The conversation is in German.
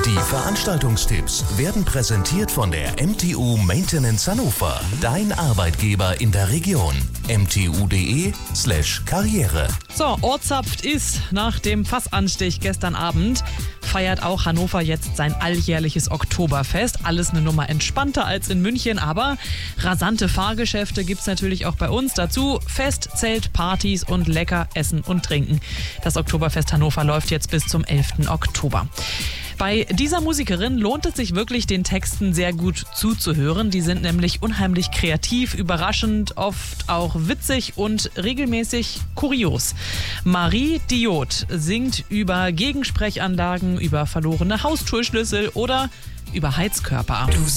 Die Veranstaltungstipps werden präsentiert von der MTU Maintenance Hannover. Dein Arbeitgeber in der Region. mtu.de/Karriere. So, Ohrzapft ist nach dem Fassanstich gestern Abend, feiert auch Hannover jetzt sein alljährliches Oktoberfest. Alles eine Nummer entspannter als in München, aber rasante Fahrgeschäfte gibt's natürlich auch bei uns. Dazu Fest, Zelt, Partys und lecker Essen und Trinken. Das Oktoberfest Hannover läuft jetzt bis zum 11. Oktober. Bei dieser Musikerin lohnt es sich wirklich, den Texten sehr gut zuzuhören. Die sind nämlich unheimlich kreativ, überraschend, oft auch witzig und regelmäßig kurios. Marie Diot singt über Gegensprechanlagen, über verlorene Haustürschlüssel oder über Heizkörper.